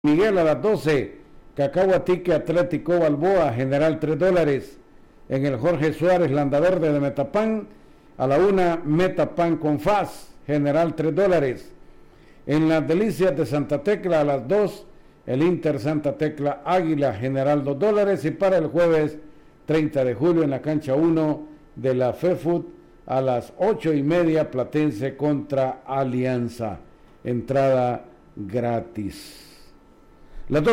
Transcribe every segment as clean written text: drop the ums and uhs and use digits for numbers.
Miguel a las 12, Cacahuatique Atlético Balboa, general $3. En el Jorge Suárez Landa Verde de Metapán, a la 1, Metapán con FAS, general $3. En las Delicias de Santa Tecla a las 2, el Inter Santa Tecla Águila, general $2. Y para el jueves 30 de julio en la cancha 1 de la FEFUT a las 8:30, Platense contra Alianza, entrada gratis. Las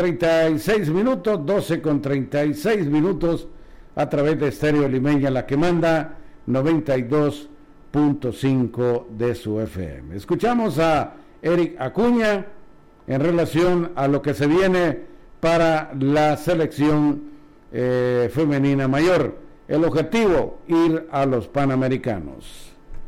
12:36 minutos a través de Estéreo Limeña, la que manda 92.5 de su FM. Escuchamos a Eric Acuña en relación a lo que se viene para la selección femenina mayor. El objetivo, ir a los Panamericanos.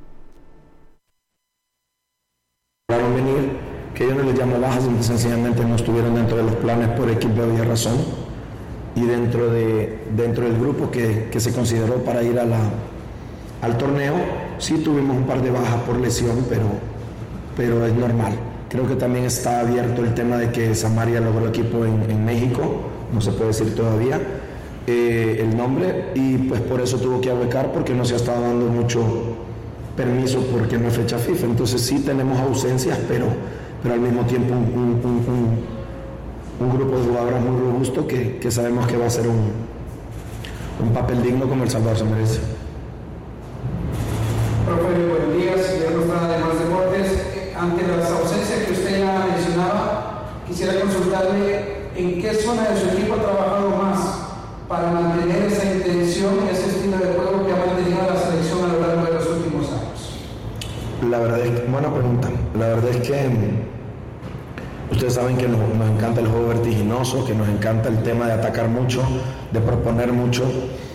Que yo no les llamo bajas, sencillamente no estuvieron dentro de los planes por X, Y razón, y dentro del grupo que se consideró para ir al torneo, sí tuvimos un par de bajas por lesión, pero es normal. Creo que también está abierto el tema de que Samaria logró equipo en México, no se puede decir todavía el nombre, y pues por eso tuvo que ahuecar, porque no se ha estado dando mucho permiso porque no es fecha FIFA. Entonces sí tenemos ausencias, pero al mismo tiempo un grupo de jugadores muy robusto que sabemos que va a ser un papel digno como El Salvador se merece. Profe, buenos días, Guillermo Estrada de Más Deportes. Ante las ausencias que usted ya mencionaba, quisiera consultarle en qué zona de su equipo ha trabajado más para mantener esa intención y ese estilo de juego que ha mantenido la selección a lo largo de los últimos años. La verdad es que, buena pregunta. La verdad es que ustedes saben que nos encanta el juego vertiginoso, que nos encanta el tema de atacar mucho, de proponer mucho.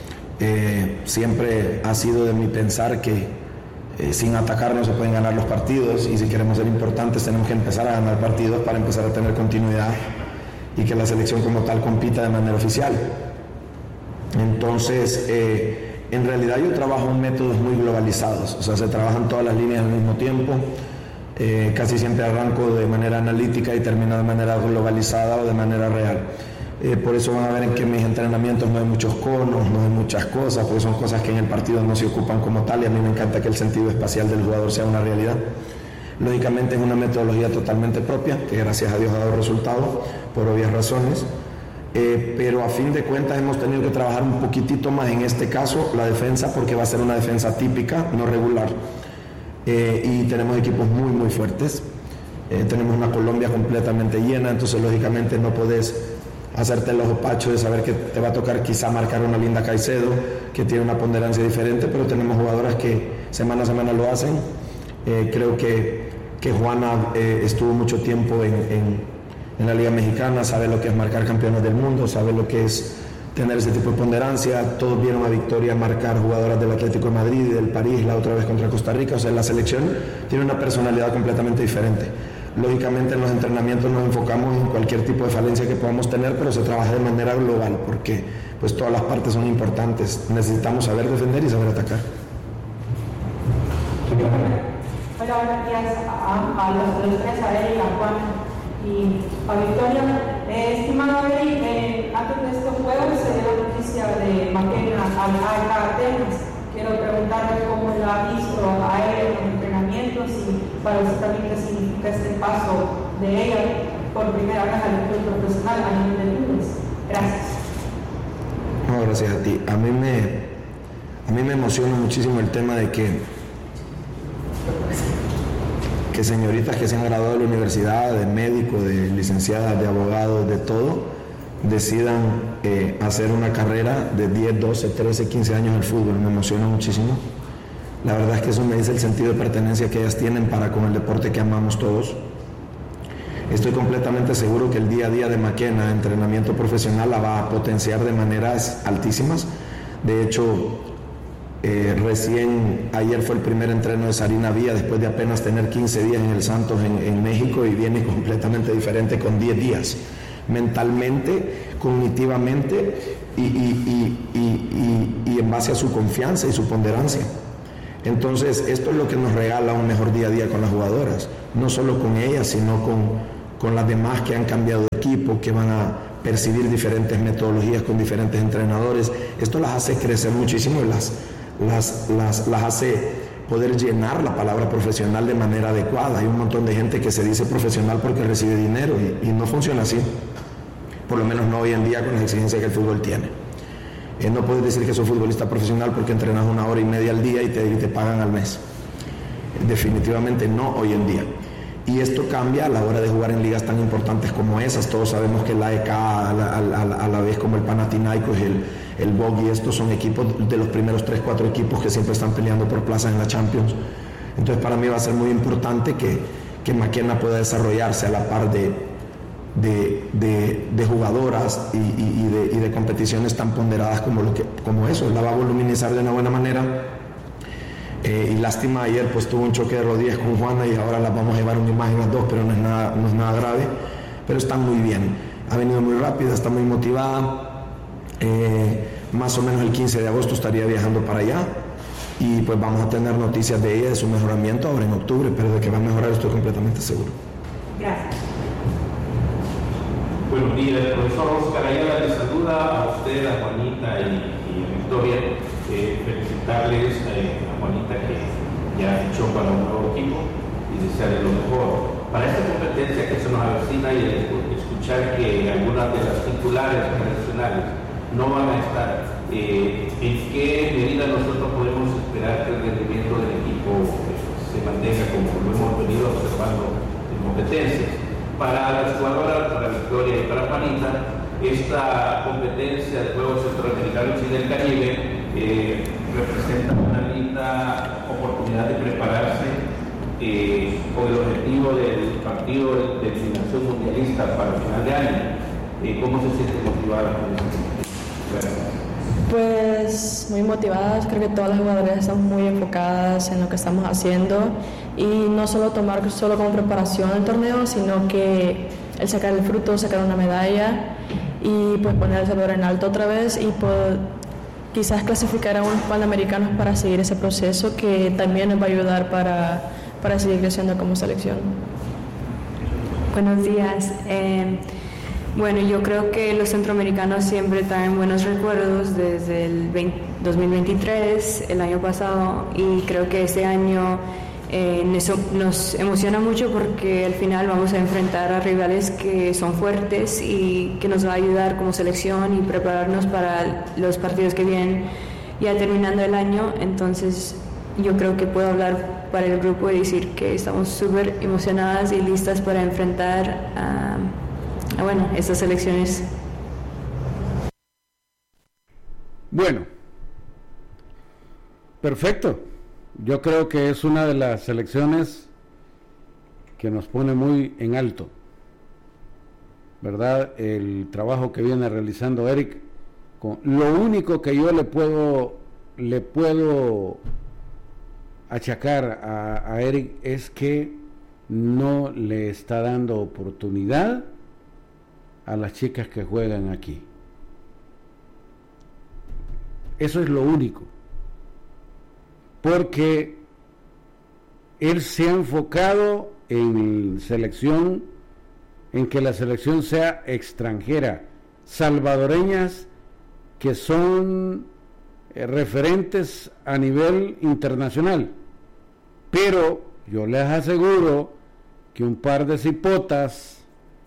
Siempre ha sido de mi pensar que sin atacar no se pueden ganar los partidos, y si queremos ser importantes tenemos que empezar a ganar partidos para empezar a tener continuidad y que la selección como tal compita de manera oficial. Entonces, en realidad yo trabajo en métodos muy globalizados, o sea, se trabajan todas las líneas al mismo tiempo. Casi siempre arranco de manera analítica y termino de manera globalizada o de manera real. Por eso van a ver en que en mis entrenamientos no hay muchos conos, no hay muchas cosas, porque son cosas que en el partido no se ocupan como tal, y a mí me encanta que el sentido espacial del jugador sea una realidad. Lógicamente es una metodología totalmente propia, que gracias a Dios ha dado resultados por obvias razones. Pero a fin de cuentas hemos tenido que trabajar un poquitito más en este caso la defensa, porque va a ser una defensa típica, no regular, y tenemos equipos muy muy fuertes. Tenemos una Colombia completamente llena, entonces lógicamente no podés hacerte el ojo pacho de saber que te va a tocar quizá marcar una Linda Caicedo, que tiene una ponderancia diferente, pero tenemos jugadoras que semana a semana lo hacen. Creo que Juana estuvo mucho tiempo en la Liga Mexicana, sabe lo que es marcar campeones del mundo, sabe lo que es tener ese tipo de ponderancia. Todos vieron a Victoria marcar jugadoras del Atlético de Madrid y del París la otra vez contra Costa Rica. O sea, la selección tiene una personalidad completamente diferente. Lógicamente en los entrenamientos nos enfocamos en cualquier tipo de falencia que podamos tener, pero se trabaja de manera global, porque pues todas las partes son importantes. Necesitamos saber defender y saber atacar. Hola, buenos días a los tres, a Eric, a Juan y a Victoria. Estimado Eric, antes de estos juegos se dio la noticia de Maquena al AEK Atenas. Quiero preguntarle cómo lo ha visto a él en entrenamientos y para usted también qué significa este paso de ella por primera vez al club profesional a nivel de clubes. Gracias. No, gracias a ti. A mí me emociona muchísimo el tema de que señoritas que se han graduado de la universidad, de médico, de licenciadas, de abogados, de todo, decidan hacer una carrera de 10, 12, 13, 15 años en el fútbol. Me emociona muchísimo. La verdad es que eso me dice el sentido de pertenencia que ellas tienen para con el deporte que amamos todos. Estoy completamente seguro que el día a día de Maquena, entrenamiento profesional, la va a potenciar de maneras altísimas. De hecho, recién ayer fue el primer entreno de Sarina Vía después de apenas tener 15 días en el Santos en México, y viene completamente diferente con 10 días, mentalmente, cognitivamente y en base a su confianza y su ponderancia. Entonces esto es lo que nos regala un mejor día a día con las jugadoras, no solo con ellas, sino con con las demás que han cambiado de equipo, que van a percibir diferentes metodologías con diferentes entrenadores. Esto las hace crecer muchísimo y las hace poder llenar la palabra profesional de manera adecuada. Hay un montón de gente que se dice profesional porque recibe dinero y no funciona así, por lo menos no hoy en día con las exigencias que el fútbol tiene. No puedes decir que sos futbolista profesional porque entrenas 1 hora y media al día y te pagan al mes. Definitivamente no hoy en día. Y esto cambia a la hora de jugar en ligas tan importantes como esas. Todos sabemos que la EK, a la vez como el Panathinaikos, el Bogi, estos son equipos de los primeros 3-4 equipos que siempre están peleando por plazas en la Champions. Entonces para mí va a ser muy importante que McKenna pueda desarrollarse a la par de jugadoras y de competiciones tan ponderadas como eso. La va a voluminizar de una buena manera. Y lástima, ayer pues tuvo un choque de rodillas con Juana y ahora las vamos a llevar una imagen las dos, pero no es nada grave, pero están muy bien, ha venido muy rápida, está muy motivada. Más o menos el 15 de agosto estaría viajando para allá y pues vamos a tener noticias de ella, de su mejoramiento ahora en octubre, pero de que va a mejorar estoy completamente seguro. Gracias. Buenos días, profesor Oscar Ayala, les saluda a usted, a Juanita y a Victoria. Felicitarles a Juanita que ya fichó para un nuevo equipo y desearle lo mejor. Para esta competencia que se nos avecina y escuchar que algunas de las titulares internacionales no van a estar, ¿en qué medida nosotros podemos esperar que el rendimiento del equipo se mantenga como lo hemos venido observando en competencias? Para las jugadoras, para Victoria y para Juanita, esta competencia de Juegos Centroamericanos y del Caribe representa una linda oportunidad de prepararse con el objetivo del partido de eliminación mundialista para el final de año. ¿Cómo se siente motivada con eso? Pues muy motivadas, creo que todas las jugadoras están muy enfocadas en lo que estamos haciendo y no solo tomar solo como preparación el torneo, sino que el sacar el fruto, sacar una medalla y pues poner El Salvador en alto otra vez y quizás clasificar a unos panamericanos para seguir ese proceso que también nos va a ayudar para seguir creciendo como selección. Buenos días. Bueno, yo creo que los centroamericanos siempre traen buenos recuerdos desde el 2023, el año pasado, y creo que este año nos emociona mucho porque al final vamos a enfrentar a rivales que son fuertes y que nos va a ayudar como selección y prepararnos para los partidos que vienen ya terminando el año. Entonces yo creo que puedo hablar para el grupo y decir que estamos súper emocionadas y listas para enfrentar a estas elecciones. Bueno, perfecto. Yo creo que es una de las selecciones que nos pone muy en alto, ¿verdad? El trabajo que viene realizando Eric. Lo único que yo le puedo achacar a Eric es que no le está dando oportunidad a las chicas que juegan aquí. Eso es lo único. Porque él se ha enfocado en selección, en que la selección sea extranjera, salvadoreñas que son referentes a nivel internacional. Pero yo les aseguro que un par de cipotas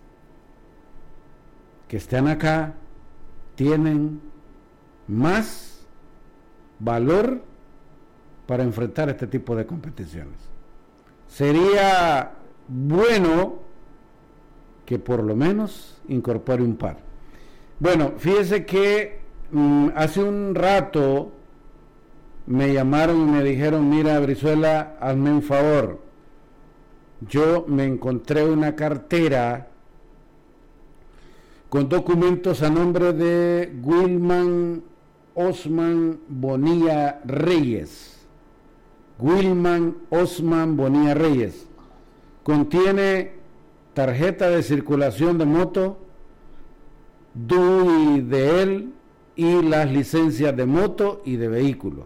que están acá tienen más valor para enfrentar este tipo de competiciones. Sería bueno que por lo menos incorpore un par. Bueno, fíjese que hace un rato me llamaron y me dijeron: mira, Brizuela, hazme un favor, yo me encontré una cartera con documentos a nombre de Wilman Osman Bonilla Reyes. Wilman Osman Bonilla Reyes. Contiene tarjeta de circulación de moto, DUI de él y las licencias de moto y de vehículo.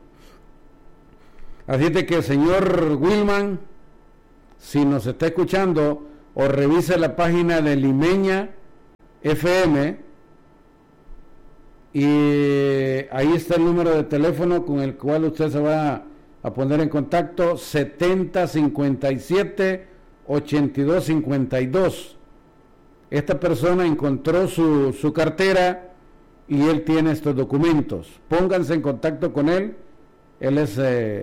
Así de que, señor Wilman, si nos está escuchando, o revise la página de Limeña FM y ahí está el número de teléfono con el cual usted se va a poner en contacto, 7057-8252. Esta persona encontró su cartera y él tiene estos documentos. Pónganse en contacto con él. Él es...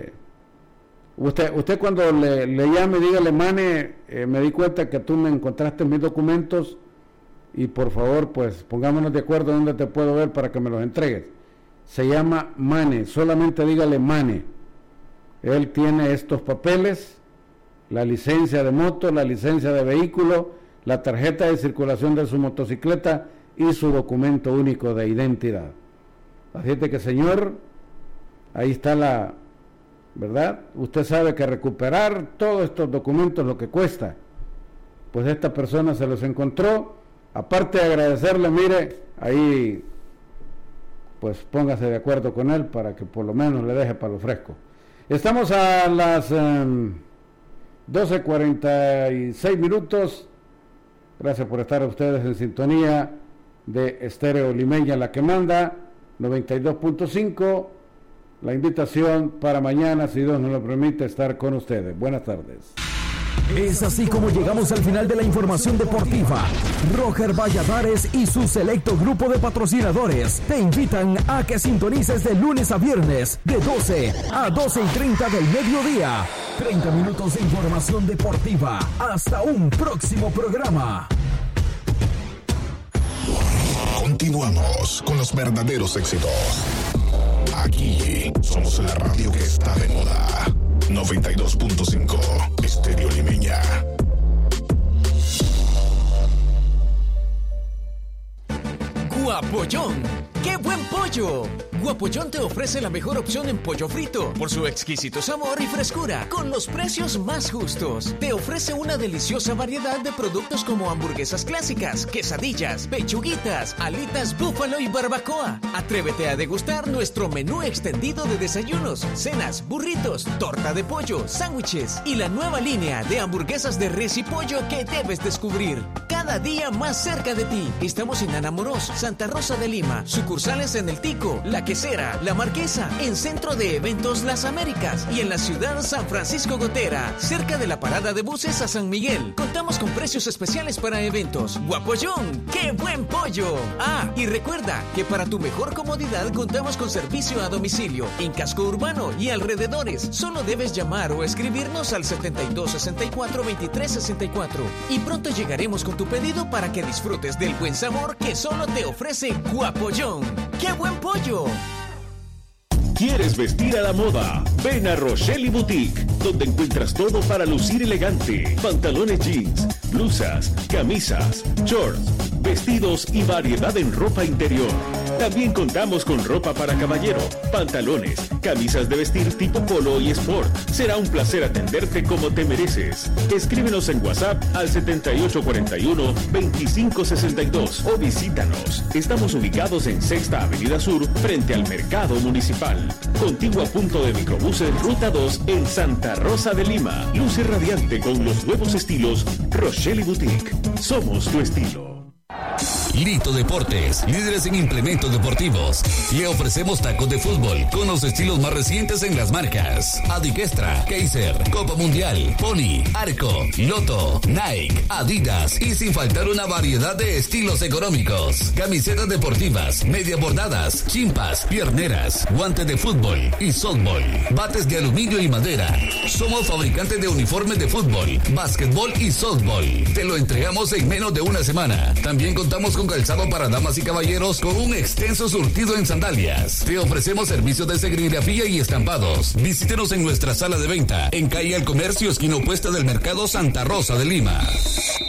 Usted cuando le llame, dígale, Mane, me di cuenta que tú me encontraste mis documentos y por favor, pues pongámonos de acuerdo dónde te puedo ver para que me los entregues. Se llama Mane, solamente dígale Mane. Él tiene estos papeles, la licencia de moto, la licencia de vehículo, la tarjeta de circulación de su motocicleta y su documento único de identidad. Así que, señor, ahí está la... ¿verdad? Usted sabe que recuperar todos estos documentos lo que cuesta. Pues esta persona se los encontró. Aparte de agradecerle, mire, ahí pues póngase de acuerdo con él para que por lo menos le deje palo fresco. Estamos a las 12:46 minutos. Gracias por estar ustedes en sintonía de Estéreo Limeña, la que manda, 92.5. La invitación para mañana, si Dios nos lo permite, estar con ustedes. Buenas tardes. Es así como llegamos al final de la información deportiva. Roger Valladares y su selecto grupo de patrocinadores te invitan a que sintonices de lunes a viernes de 12 a 12:30 del mediodía. 30 minutos de información deportiva. Hasta un próximo programa. Continuamos con los verdaderos éxitos. Aquí somos la radio que está de moda. 92.5 Estéreo Limeña. Guapollón, ¡qué buen pollo! Guapollón te ofrece la mejor opción en pollo frito por su exquisito sabor y frescura, con los precios más justos. Te ofrece una deliciosa variedad de productos como hamburguesas clásicas, quesadillas, pechuguitas, alitas búfalo y barbacoa. Atrévete a degustar nuestro menú extendido de desayunos, cenas, burritos, torta de pollo, sándwiches y la nueva línea de hamburguesas de res y pollo que debes descubrir. Cada día más cerca de ti. Estamos en Anamoros, Santa Rosa de Lima, sucursales en El Tico, La Quesera, La Marquesa, en Centro de Eventos Las Américas y en la ciudad San Francisco Gotera, cerca de la parada de buses a San Miguel. Contamos con precios especiales para eventos. Guapollón, ¡qué buen pollo! Ah, y recuerda que para tu mejor comodidad contamos con servicio a domicilio en Casco Urbano y alrededores. Solo debes llamar o escribirnos al 7264-2364 y pronto llegaremos con tu pedido para que disfrutes del buen sabor que solo te ofrece Guapollón. ¡Qué buen pollo! ¿Quieres vestir a la moda? Ven a Rochelle Boutique, donde encuentras todo para lucir elegante. Pantalones jeans, blusas, camisas, shorts, vestidos y variedad en ropa interior. También contamos con ropa para caballero, pantalones, camisas de vestir tipo polo y sport. Será un placer atenderte como te mereces. Escríbenos en WhatsApp al 7841-2562 o visítanos. Estamos ubicados en Sexta Avenida Sur, frente al Mercado Municipal. Contigo a punto de microbuses Ruta 2 en Santa Rosa de Lima. Luce radiante con los nuevos estilos Rochelle Boutique. Somos tu estilo. Lito Deportes, líderes en implementos deportivos. Le ofrecemos tacos de fútbol con los estilos más recientes en las marcas Adikestra, Kaiser, Copa Mundial, Pony, Arco, Lotto, Nike, Adidas y sin faltar una variedad de estilos económicos. Camisetas deportivas, media bordadas, chimpas, pierneras, guantes de fútbol y softball, bates de aluminio y madera. Somos fabricantes de uniformes de fútbol, básquetbol y softball. Te lo entregamos en menos de una semana. También contamos con calzado para damas y caballeros con un extenso surtido en sandalias. Te ofrecemos servicios de serigrafía y estampados. Visítenos en nuestra sala de venta en calle al Comercio, esquina opuesta del Mercado Santa Rosa de Lima.